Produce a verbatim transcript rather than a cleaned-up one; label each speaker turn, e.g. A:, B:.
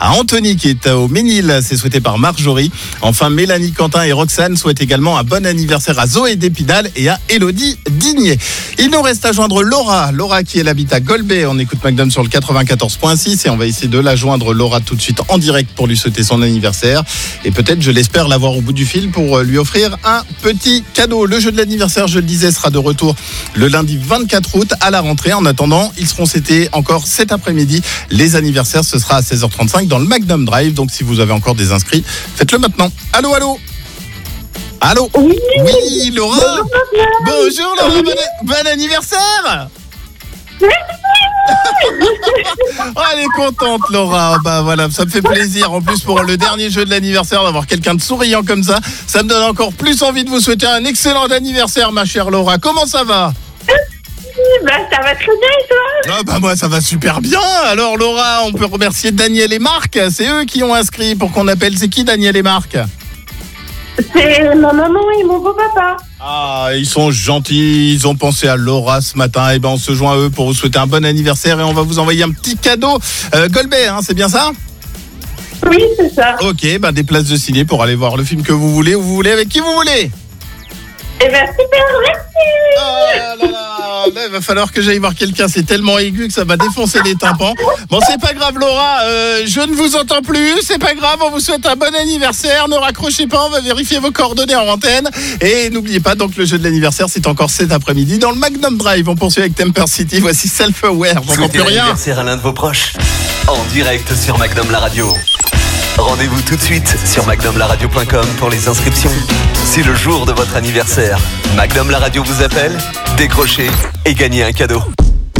A: à Anthony qui est au Ménil. C'est souhaité par Marjorie. Enfin, Mélanie, Quentin et Roxane souhaitent également un bon anniversaire à Zoé Dépinal et à Élodie Digné. Il nous reste à joindre Laura. Laura qui elle habite à Golbet. On écoute Magnum sur le quatre-vingt-quatorze virgule six et on va essayer de la joindre Laura tout de suite en direct pour lui souhaiter son anniversaire. Et peut-être, je l'espère, l'avoir au bout du fil pour lui offrir un petit cadeau. Le jeu de l'anniversaire, je le disais, sera de retour le lundi vingt-quatre août à la rentrée. En attendant, ils seront cités encore cet après-midi. Les anniversaires, ce sera à seize heures trente-cinq dans le Magnum Drive. Donc si vous avez encore des inscrits, faites-le maintenant. Allô, allô Allô
B: Oui,
A: oui Laura. Bonjour Laura, bon, bon anniversaire. Oh, elle est contente Laura. Bah voilà, ça me fait plaisir. En plus pour le dernier jeu de l'anniversaire d'avoir quelqu'un de souriant comme ça, ça me donne encore plus envie de vous souhaiter un excellent anniversaire ma chère Laura. Comment ça va?
B: Bah ça va très bien et toi?
A: Ah bah moi ça va super bien. Alors Laura, on peut remercier Daniel et Marc. C'est eux qui ont inscrit pour qu'on appelle. C'est qui Daniel et Marc?
B: C'est ma maman et mon beau-papa.
A: Ah, ils sont gentils, ils ont pensé à Laura ce matin. Et ben on se joint à eux pour vous souhaiter un bon anniversaire et on va vous envoyer un petit cadeau. Euh, Golbet, hein, c'est bien ça?
B: Oui, c'est ça.
A: Ok, ben des places de ciné pour aller voir le film que vous voulez, où vous voulez, avec qui vous voulez.
B: Eh ben super, merci.
A: Oh là là, là, il va falloir que j'aille voir quelqu'un, c'est tellement aigu que ça va défoncer les tympans. Bon, c'est pas grave Laura, euh, je ne vous entends plus, c'est pas grave, on vous souhaite un bon anniversaire, ne raccrochez pas, on va vérifier vos coordonnées en antenne. Et n'oubliez pas, donc le jeu de l'anniversaire, c'est encore cet après-midi dans le Magnum Drive. On poursuit avec Temper City, voici Self-Aware, j'entends plus rien.
C: Anniversaire à l'un de vos proches, en direct sur Magnum la radio. Rendez-vous tout de suite sur magnum la radio point com pour les inscriptions. C'est le jour de votre anniversaire. Magnum la radio vous appelle, décrochez et gagnez un cadeau.